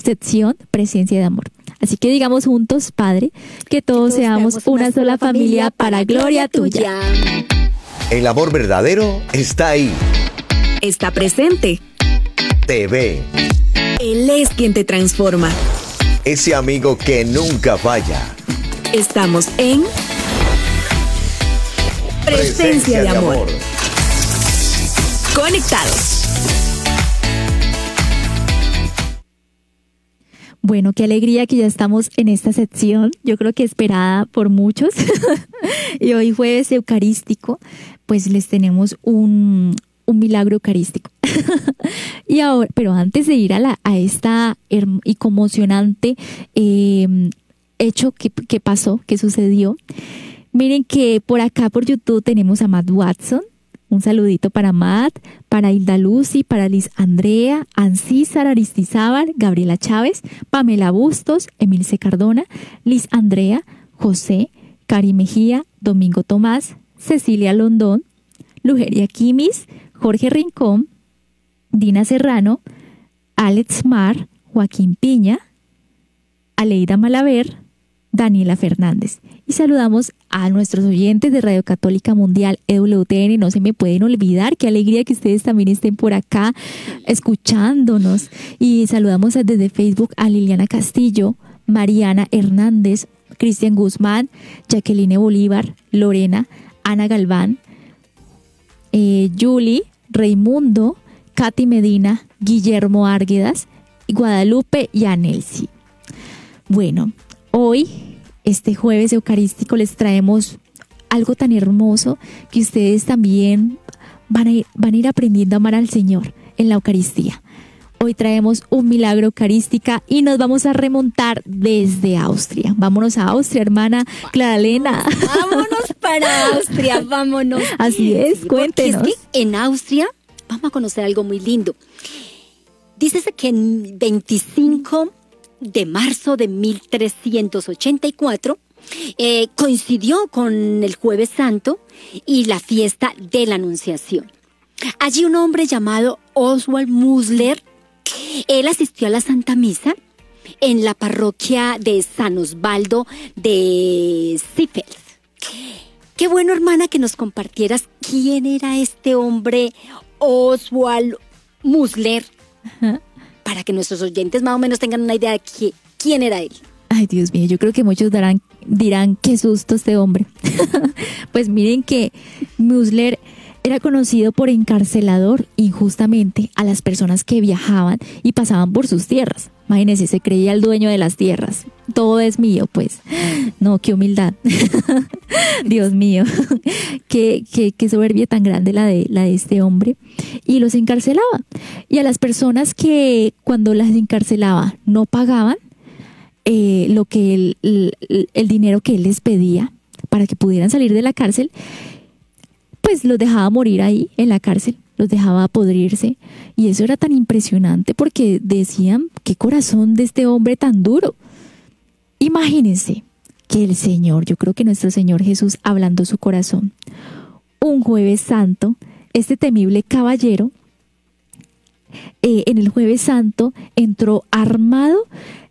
sección Presencia de Amor. Así que digamos juntos, Padre, que todos seamos una sola familia para gloria tuya. El amor verdadero está ahí. Está presente. Te ve. Él es quien te transforma. Ese amigo que nunca falla. Estamos en Presencia de Amor. Conectados. Bueno, qué alegría que ya estamos en esta sección, yo creo que esperada por muchos. Y hoy jueves eucarístico, pues les tenemos un milagro eucarístico. Y ahora, pero antes de ir a esta y conmocionante hecho que pasó, que sucedió, miren que por acá por YouTube tenemos a Matt Watson. Un saludito para Matt, para Hilda Lucy, para Liz Andrea, Ancísar Aristizábal, Gabriela Chávez, Pamela Bustos, Emilce Cardona, Liz Andrea, José, Cari Mejía, Domingo Tomás, Cecilia Londón, Lugeria Quimis, Jorge Rincón, Dina Serrano, Alex Mar, Joaquín Piña, Aleida Malaver, Daniela Fernández. Y saludamos a nuestros oyentes de Radio Católica Mundial, EWTN. No se me pueden olvidar, qué alegría que ustedes también estén por acá escuchándonos. Y saludamos desde Facebook a Liliana Castillo, Mariana Hernández, Cristian Guzmán, Jacqueline Bolívar, Lorena, Ana Galván, Julie, Raimundo, Katy Medina, Guillermo Árguedas, Guadalupe y Anelsi. Bueno, hoy, este jueves eucarístico, les traemos algo tan hermoso que ustedes también van a ir aprendiendo a amar al Señor en la Eucaristía. Hoy traemos un milagro eucarística y nos vamos a remontar desde Austria. Vámonos a Austria, hermana Clara Elena. Vámonos para Austria, vámonos. Así es, cuéntenos. Porque es que en Austria vamos a conocer algo muy lindo. Dícese que en 25 de marzo de 1384 coincidió con el Jueves Santo y la fiesta de la Anunciación. Allí un hombre llamado Oswald Musler, él asistió a la Santa Misa en la parroquia de San Osvaldo de Ziffels. Qué bueno, hermana, que nos compartieras quién era este hombre Oswald Musler. Ajá. Para que nuestros oyentes más o menos tengan una idea de quién era él. Ay, Dios mío, yo creo que muchos dirán qué susto este hombre. Pues miren que Musler era conocido por encarcelador injustamente a las personas que viajaban y pasaban por sus tierras. Imagínense, se creía el dueño de las tierras. Todo es mío, pues. No, qué humildad. Dios mío, qué soberbia tan grande la de este hombre. Y los encarcelaba. Y a las personas que cuando las encarcelaba no pagaban lo que el dinero que él les pedía para que pudieran salir de la cárcel, pues los dejaba morir ahí en la cárcel, los dejaba podrirse. Y eso era tan impresionante porque decían, qué corazón de este hombre tan duro. Imagínense que el Señor, yo creo que nuestro Señor Jesús, hablando su corazón, un Jueves Santo, este temible caballero, en el Jueves Santo entró armado,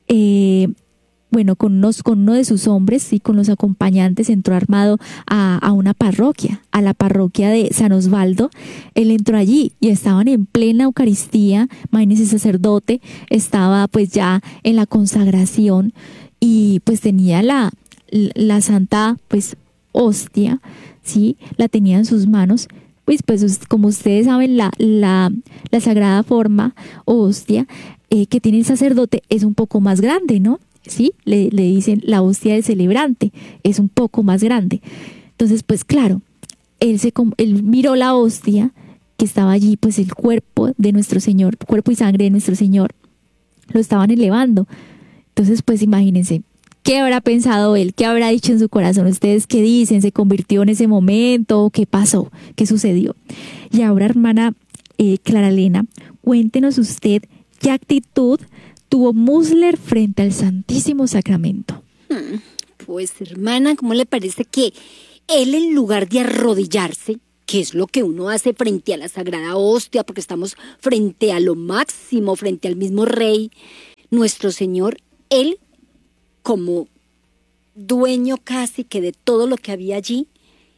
con uno de sus hombres y con los acompañantes, entró armado a una parroquia, a la parroquia de San Osvaldo. Él entró allí y estaban en plena Eucaristía. Imagínense, el sacerdote estaba pues ya en la consagración y pues tenía la santa pues hostia, ¿sí? La tenía en sus manos. Pues como ustedes saben, la sagrada forma hostia que tiene el sacerdote es un poco más grande, ¿no? Sí, le dicen la hostia del celebrante, es un poco más grande. Entonces, pues claro, él miró la hostia que estaba allí, pues el cuerpo de nuestro Señor, cuerpo y sangre de nuestro Señor, lo estaban elevando. Entonces, pues imagínense, ¿qué habrá pensado él? ¿Qué habrá dicho en su corazón? ¿Ustedes qué dicen? ¿Se convirtió en ese momento? ¿Qué pasó? ¿Qué sucedió? Y ahora, hermana Clara Elena, cuéntenos usted qué actitud tuvo Musler frente al Santísimo Sacramento. Pues, hermana, ¿cómo le parece que él, en lugar de arrodillarse, que es lo que uno hace frente a la Sagrada Hostia, porque estamos frente a lo máximo, frente al mismo Rey, nuestro Señor, Él, como dueño casi que de todo lo que había allí,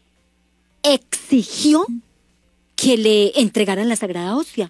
exigió que le entregaran la Sagrada Hostia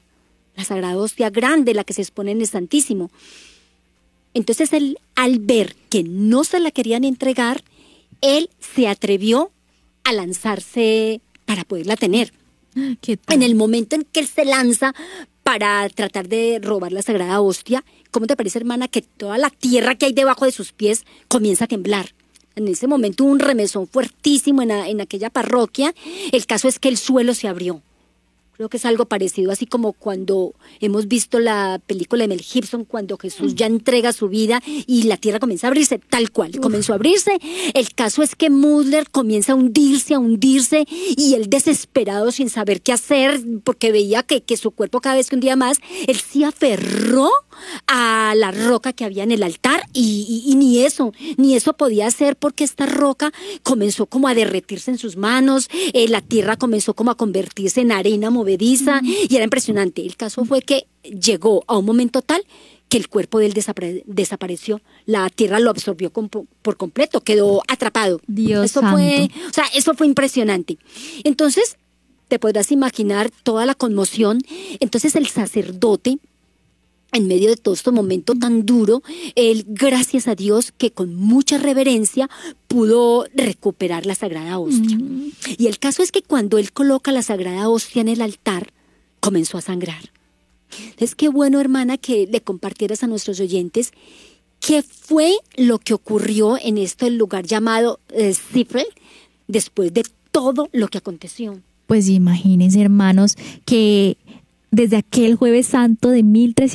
grande, la que se expone en el Santísimo. Entonces él, al ver que no se la querían entregar, él se atrevió a lanzarse para poderla tener. ¿Qué tal? En el momento en que él se lanza para tratar de robar la Sagrada Hostia, ¿cómo te parece, hermana, que toda la tierra que hay debajo de sus pies comienza a temblar? En ese momento hubo un remesón fuertísimo en aquella parroquia. El caso es que el suelo se abrió. Creo que es algo parecido, así como cuando hemos visto la película de Mel Gibson, cuando Jesús ya entrega su vida y la tierra comienza a abrirse, tal cual, comenzó a abrirse. El caso es que Mulder comienza a hundirse, y él desesperado, sin saber qué hacer, porque veía que su cuerpo cada vez que hundía más, él se aferró a la roca que había en el altar, y ni eso podía hacer, porque esta roca comenzó como a derretirse en sus manos, la tierra comenzó como a convertirse en arena movediza, y era impresionante. El caso fue que llegó a un momento tal que el cuerpo de él desapareció, la tierra lo absorbió por completo, quedó atrapado. Dios eso santo. Eso fue impresionante. Entonces, te podrás imaginar toda la conmoción. Entonces el sacerdote, en medio de todo este momento tan duro, él, gracias a Dios, que con mucha reverencia pudo recuperar la Sagrada Hostia. Y el caso es que cuando él coloca la Sagrada Hostia en el altar, comenzó a sangrar. Entonces, qué bueno, hermana, que le compartieras a nuestros oyentes qué fue lo que ocurrió en este lugar llamado Seefeld después de todo lo que aconteció. Pues imagínense, hermanos, que desde aquel Jueves Santo de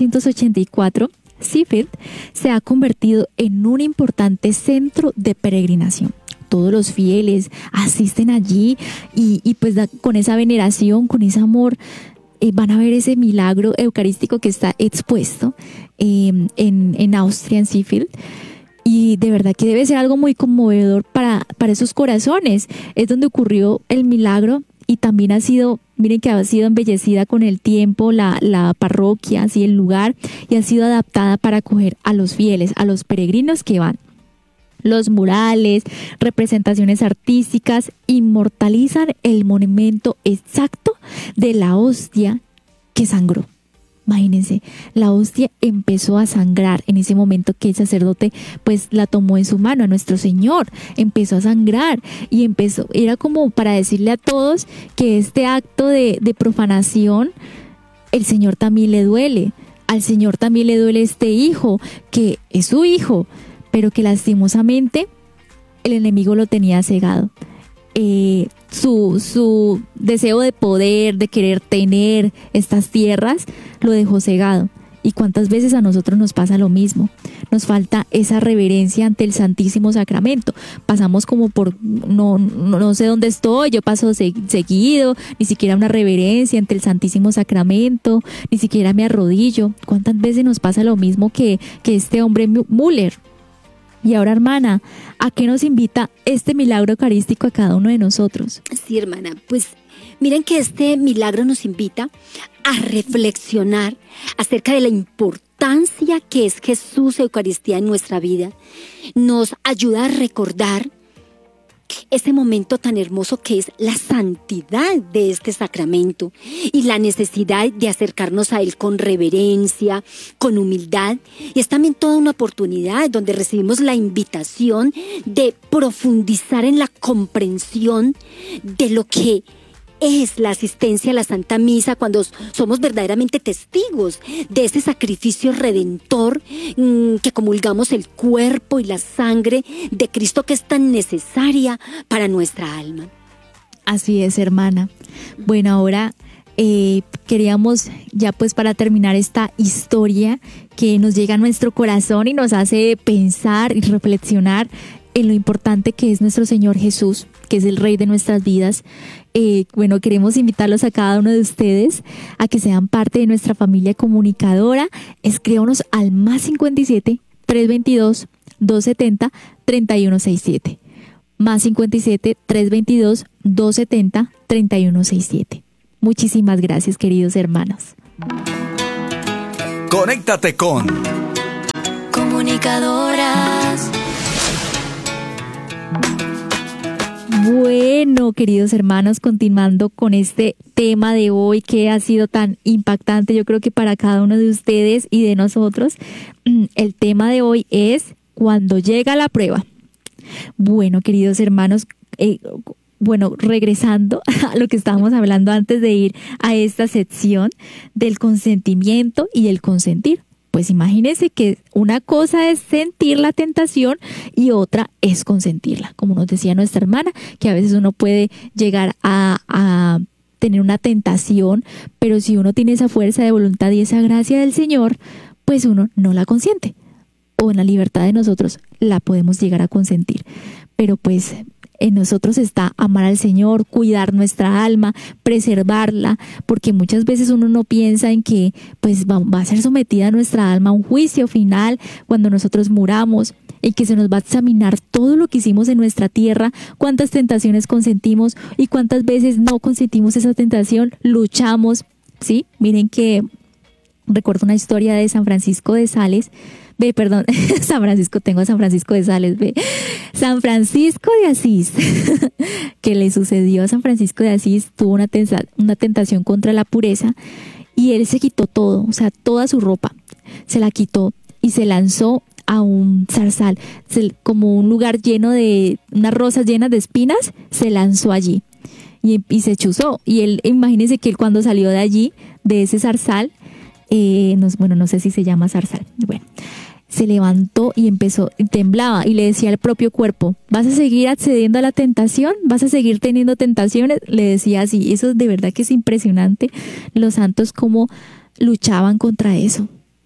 1384, Seefeld se ha convertido en un importante centro de peregrinación. Todos los fieles asisten allí y pues con esa veneración, con ese amor, van a ver ese milagro eucarístico que está expuesto en Austria, en Seefeld. Y de verdad que debe ser algo muy conmovedor para esos corazones. Es donde ocurrió el milagro, y también ha sido, miren que ha sido embellecida con el tiempo la parroquia, así el lugar, y ha sido adaptada para acoger a los fieles, a los peregrinos que van. Los murales, representaciones artísticas inmortalizan el monumento exacto de la hostia que sangró. Imagínense, la hostia empezó a sangrar en ese momento que el sacerdote pues la tomó en su mano, a nuestro Señor, empezó a sangrar y era como para decirle a todos que este acto de profanación, el Señor también le duele, al Señor también le duele este hijo, que es su hijo, pero que lastimosamente el enemigo lo tenía cegado. Su deseo de poder, de querer tener estas tierras, lo dejó cegado. Y cuántas veces a nosotros nos pasa lo mismo. Nos falta esa reverencia ante el Santísimo Sacramento. Pasamos como por, no sé dónde estoy, yo paso seguido, ni siquiera una reverencia ante el Santísimo Sacramento, ni siquiera me arrodillo. ¿Cuántas veces nos pasa lo mismo que este hombre Müller? Y ahora, hermana, ¿a qué nos invita este milagro eucarístico a cada uno de nosotros? Sí, hermana, pues miren que este milagro nos invita a reflexionar acerca de la importancia que es Jesús Eucaristía en nuestra vida. Nos ayuda a recordar ese momento tan hermoso que es la santidad de este sacramento y la necesidad de acercarnos a él con reverencia, con humildad. Y es también toda una oportunidad donde recibimos la invitación de profundizar en la comprensión de lo que es la asistencia a la Santa Misa cuando somos verdaderamente testigos de ese sacrificio redentor, que comulgamos el cuerpo y la sangre de Cristo, que es tan necesaria para nuestra alma. Así es, hermana. Bueno, ahora queríamos ya pues para terminar esta historia que nos llega a nuestro corazón y nos hace pensar y reflexionar en lo importante que es nuestro Señor Jesús, que es el Rey de nuestras vidas. Bueno, queremos invitarlos a cada uno de ustedes a que sean parte de nuestra familia comunicadora. Escríbanos al +57 322 270 3167. +57 322 270 3167. Muchísimas gracias, queridos hermanos. Conéctate con comunicadoras. Bueno, queridos hermanos, continuando con este tema de hoy que ha sido tan impactante, yo creo que para cada uno de ustedes y de nosotros, el tema de hoy es cuando llega la prueba. Bueno, queridos hermanos, regresando a lo que estábamos hablando antes de ir a esta sección del consentimiento y el consentir. Pues imagínense que una cosa es sentir la tentación y otra es consentirla. Como nos decía nuestra hermana, que a veces uno puede llegar a tener una tentación, pero si uno tiene esa fuerza de voluntad y esa gracia del Señor, pues uno no la consiente. O en la libertad de nosotros la podemos llegar a consentir. Pero pues en nosotros está amar al Señor, cuidar nuestra alma, preservarla, porque muchas veces uno no piensa en que pues va a ser sometida nuestra alma a un juicio final cuando nosotros muramos, y que se nos va a examinar todo lo que hicimos en nuestra tierra, cuántas tentaciones consentimos y cuántas veces no consentimos esa tentación, luchamos, ¿sí? Miren que recuerdo una historia de San Francisco de Sales, San Francisco de Asís, que le sucedió a San Francisco de Asís. Tuvo una tentación contra la pureza y él se quitó todo, o sea, toda su ropa, se la quitó y se lanzó a un zarzal, como un lugar lleno de unas rosas llenas de espinas, se lanzó allí y se chuzó. Y él, imagínense que él cuando salió de allí, de ese zarzal, no sé si se llama zarzal, se levantó y temblaba y le decía al propio cuerpo: ¿vas a seguir accediendo a la tentación? ¿Vas a seguir teniendo tentaciones? Le decía así. Eso de verdad que es impresionante, los santos cómo luchaban contra eso.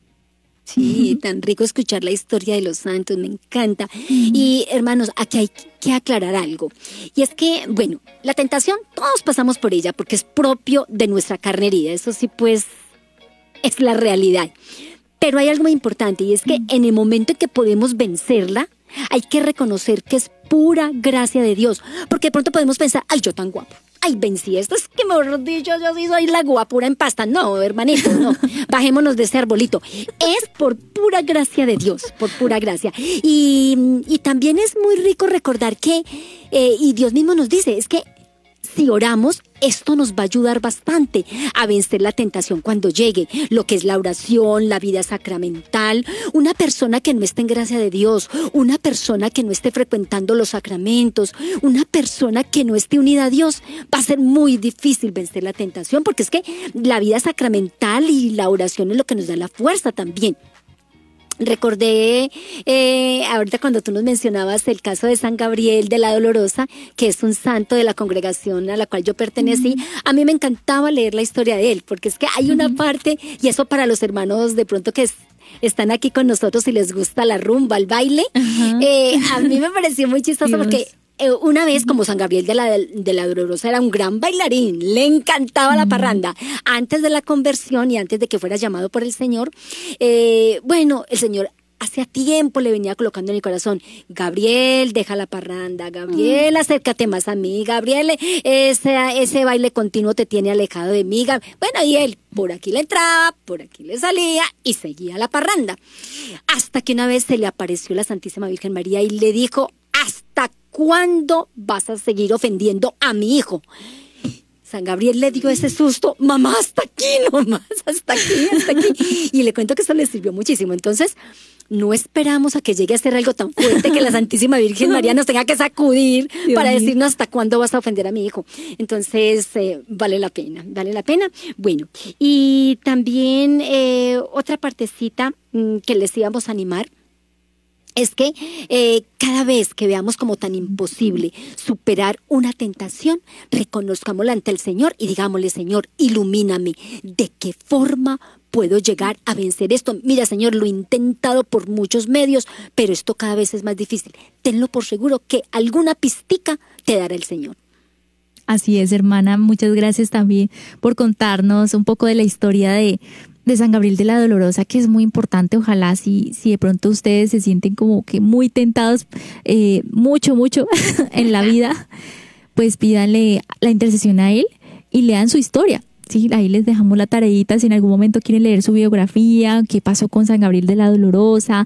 Sí, tan rico escuchar la historia de los santos, me encanta. Y hermanos, aquí hay que aclarar algo. Y es que, la tentación, todos pasamos por ella porque es propio de nuestra carne herida. Eso sí, pues, es la realidad. Pero hay algo muy importante, y es que en el momento en que podemos vencerla, hay que reconocer que es pura gracia de Dios. Porque de pronto podemos pensar: ay, yo tan guapo, ay, vencí esto, es que mejor dicho, yo sí soy la guapura en pasta. No, hermanito, no, bajémonos de ese arbolito. Es por pura gracia de Dios, por pura gracia. Y también es muy rico recordar que, y Dios mismo nos dice, es que si oramos, esto nos va a ayudar bastante a vencer la tentación cuando llegue, lo que es la oración, la vida sacramental. Una persona que no esté en gracia de Dios, una persona que no esté frecuentando los sacramentos, una persona que no esté unida a Dios, va a ser muy difícil vencer la tentación, porque es que la vida sacramental y la oración es lo que nos da la fuerza también. Recordé ahorita cuando tú nos mencionabas el caso de San Gabriel de la Dolorosa, que es un santo de la congregación a la cual yo pertenecí. A mí me encantaba leer la historia de él, porque es que hay una parte, y eso para los hermanos de pronto que están aquí con nosotros y les gusta la rumba, el baile, a mí me pareció muy chistoso. Dios. Porque una vez, como San Gabriel de la Dolorosa era un gran bailarín, le encantaba la parranda. Antes de la conversión y antes de que fuera llamado por el Señor, el Señor hacía tiempo le venía colocando en el corazón: Gabriel, deja la parranda, Gabriel, acércate más a mí, Gabriel, ese baile continuo te tiene alejado de mí. Y él por aquí le entraba, por aquí le salía y seguía la parranda. Hasta que una vez se le apareció la Santísima Virgen María y le dijo: ¿hasta cuándo vas a seguir ofendiendo a mi hijo? San Gabriel le dio ese susto: mamá, hasta aquí nomás, hasta aquí. Y le cuento que eso le sirvió muchísimo. Entonces, no esperamos a que llegue a ser algo tan fuerte que la Santísima Virgen María nos tenga que sacudir para decirnos hasta cuándo vas a ofender a mi hijo. Entonces, vale la pena. Bueno, y también otra partecita que les íbamos a animar es que cada vez que veamos como tan imposible superar una tentación, reconozcámosla ante el Señor y digámosle: Señor, ilumíname, ¿de qué forma puedo llegar a vencer esto? Mira, Señor, lo he intentado por muchos medios, pero esto cada vez es más difícil. Tenlo por seguro que alguna pistica te dará el Señor. Así es, hermana. Muchas gracias también por contarnos un poco de la historia de San Gabriel de la Dolorosa, que es muy importante. Ojalá si de pronto ustedes se sienten como que muy tentados mucho en la vida, pues pídanle la intercesión a él y lean su historia. Sí, ahí les dejamos la tareita si en algún momento quieren leer su biografía, qué pasó con San Gabriel de la Dolorosa,